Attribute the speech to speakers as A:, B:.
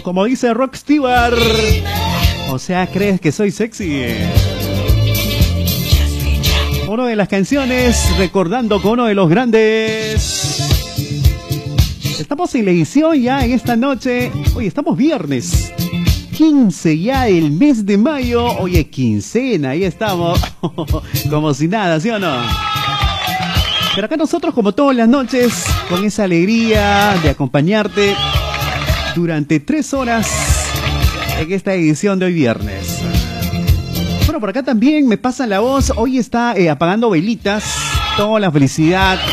A: como dice Rod Stewart. O sea, ¿crees que soy sexy? Una de las canciones recordando con uno de los grandes. Estamos en la edición ya en esta noche. Hoy estamos viernes 15 ya del mes de mayo. Oye, quincena, ahí estamos. Como si nada, ¿sí o no? Pero acá nosotros, como todas las noches, con esa alegría de acompañarte durante 3 horas en esta edición de hoy viernes. Bueno, por acá también me pasan la voz. Hoy está apagando velitas. Toda la felicidad